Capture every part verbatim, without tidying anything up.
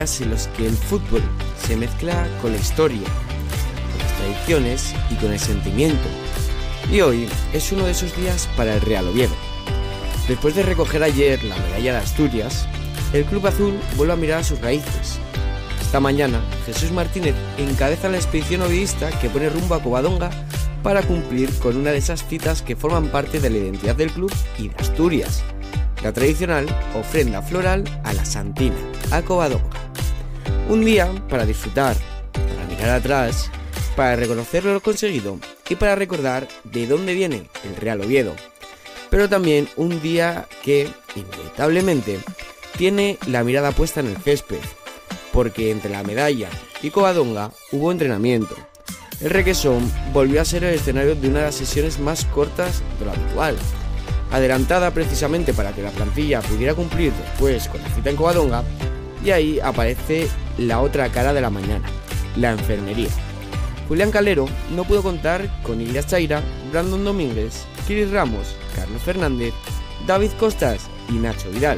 en los que el fútbol se mezcla con la historia, con las tradiciones y con el sentimiento. Y hoy es uno de esos días para el Real Oviedo. Después de recoger ayer la medalla de Asturias, el Club Azul vuelve a mirar a sus raíces. Esta mañana, Jesús Martínez encabeza la expedición oviedista que pone rumbo a Covadonga para cumplir con una de esas citas que forman parte de la identidad del club y de Asturias, la tradicional ofrenda floral a la Santina, a Covadonga. Un día para disfrutar, para mirar atrás, para reconocer lo conseguido y para recordar de dónde viene el Real Oviedo. Pero también un día que, inevitablemente, tiene la mirada puesta en el césped, porque entre la medalla y Covadonga hubo entrenamiento. El Requesón volvió a ser el escenario de una de las sesiones más cortas de lo habitual, adelantada precisamente para que la plantilla pudiera cumplir después con la cita en Covadonga, y ahí aparece la otra cara de la mañana, la enfermería. Julián Calero no pudo contar con Ilias Chaira, Brandon Domínguez, Kiris Ramos, Carlos Fernández, David Costas y Nacho Vidal.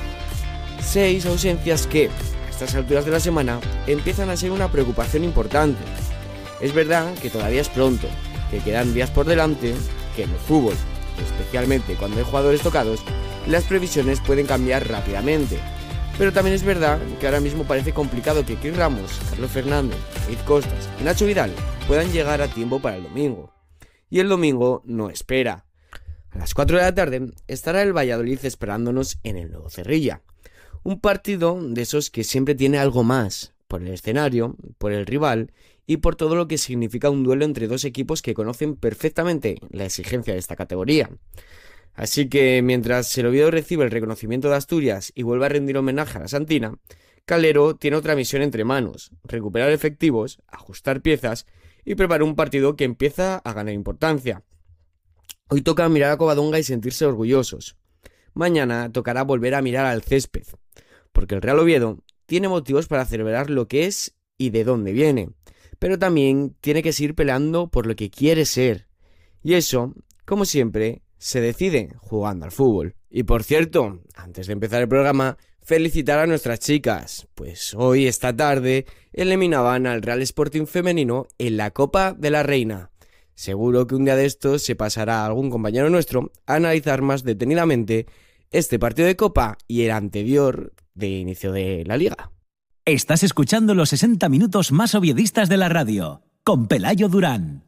Seis ausencias que, a estas alturas de la semana, empiezan a ser una preocupación importante. Es verdad que todavía es pronto, que quedan días por delante, que en el fútbol, especialmente cuando hay jugadores tocados, las previsiones pueden cambiar rápidamente. Pero también es verdad que ahora mismo parece complicado que Kiris Ramos, Carlos Fernández, David Costas y Nacho Vidal puedan llegar a tiempo para el domingo. Y el domingo no espera. A las cuatro de la tarde estará el Valladolid esperándonos en el Nuevo Cerrilla. Un partido de esos que siempre tiene algo más, por el escenario, por el rival y por todo lo que significa un duelo entre dos equipos que conocen perfectamente la exigencia de esta categoría. Así que mientras el Oviedo recibe el reconocimiento de Asturias y vuelve a rendir homenaje a la Santina, Calero tiene otra misión entre manos: recuperar efectivos, ajustar piezas y preparar un partido que empieza a ganar importancia. Hoy toca mirar a Covadonga y sentirse orgullosos. Mañana tocará volver a mirar al césped, porque el Real Oviedo tiene motivos para celebrar lo que es y de dónde viene, pero también tiene que seguir peleando por lo que quiere ser. Y eso, como siempre, se decide jugando al fútbol. Y por cierto, antes de empezar el programa, felicitar a nuestras chicas, pues hoy, esta tarde, eliminaban al Real Sporting femenino en la Copa de la Reina. Seguro que un día de estos se pasará a algún compañero nuestro a analizar más detenidamente este partido de Copa y el anterior de inicio de la Liga. Estás escuchando los sesenta minutos más oviedistas de la radio, con Pelayo Durán.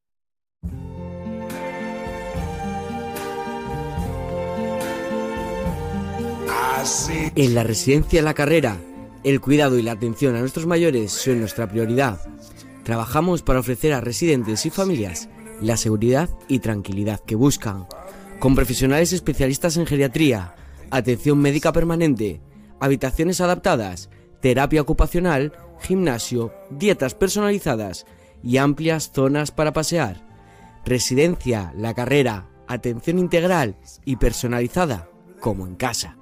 En la residencia La Carrera, el cuidado y la atención a nuestros mayores son nuestra prioridad. Trabajamos para ofrecer a residentes y familias la seguridad y tranquilidad que buscan, con profesionales especialistas en geriatría, atención médica permanente, habitaciones adaptadas, terapia ocupacional, gimnasio, dietas personalizadas y amplias zonas para pasear. Residencia La Carrera, atención integral y personalizada como en casa.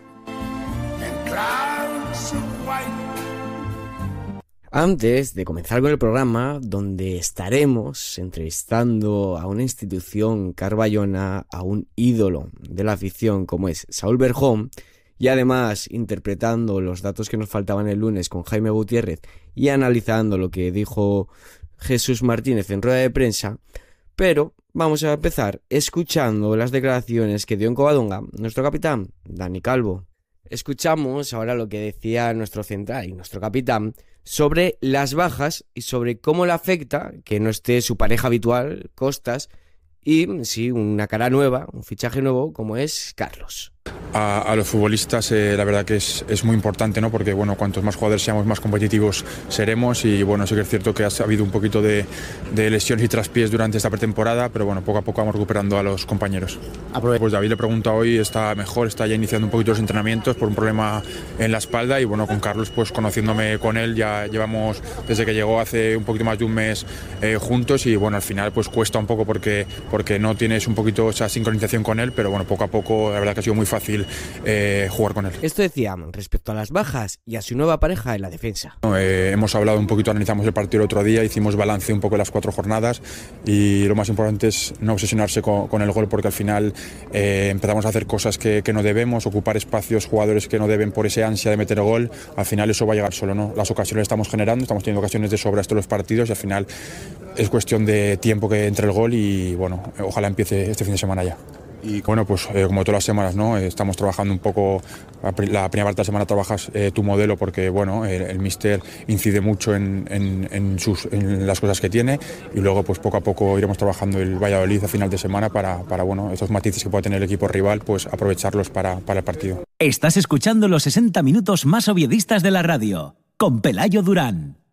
Antes de comenzar con el programa, donde estaremos entrevistando a una institución carballona, a un ídolo de la afición como es Saúl Berjón, y además interpretando los datos que nos faltaban el lunes con Jaime Gutiérrez y analizando lo que dijo Jesús Martínez en rueda de prensa, pero vamos a empezar escuchando las declaraciones que dio en Covadonga nuestro capitán, Dani Calvo. Escuchamos ahora lo que decía nuestro central y nuestro capitán sobre las bajas y sobre cómo le afecta que no esté su pareja habitual, Costas, y sí, una cara nueva, un fichaje nuevo como es Carlos. A, a los futbolistas eh, la verdad que es, es muy importante, ¿no? Porque bueno, cuantos más jugadores seamos, más competitivos seremos, y bueno, sí que es cierto que ha habido un poquito de, de lesiones y traspiés durante esta pretemporada, pero bueno, poco a poco vamos recuperando a los compañeros. Aprove- pues David le pregunta hoy, está mejor, está ya iniciando un poquito los entrenamientos por un problema en la espalda, y bueno, con Carlos, pues conociéndome con él, ya llevamos desde que llegó hace un poquito más de un mes eh, juntos, y bueno, al final pues cuesta un poco porque, porque no tienes un poquito esa sincronización con él, pero bueno, poco a poco la verdad que ha sido muy fácil fácil eh, jugar con él. Esto decía respecto a las bajas y a su nueva pareja en la defensa. Eh, hemos hablado un poquito, analizamos el partido el otro día, hicimos balance un poco de las cuatro jornadas y lo más importante es no obsesionarse con, con el gol, porque al final eh, empezamos a hacer cosas que, que no debemos, ocupar espacios, jugadores que no deben por ese ansia de meter el gol. Al final eso va a llegar solo, ¿no? Las ocasiones estamos generando, estamos teniendo ocasiones de sobra estos los partidos y al final es cuestión de tiempo que entre el gol y bueno, ojalá empiece este fin de semana ya. Y bueno, pues eh, como todas las semanas, ¿no? Estamos trabajando un poco, la primera parte de la semana trabajas eh, tu modelo porque bueno, el, el míster incide mucho en, en, en, sus, en las cosas que tiene y luego pues poco a poco iremos trabajando el Valladolid a final de semana para, para bueno, esos matices que puede tener el equipo rival, pues aprovecharlos para, para el partido. Estás escuchando los sesenta minutos más oviedistas de la radio, con Pelayo Durán.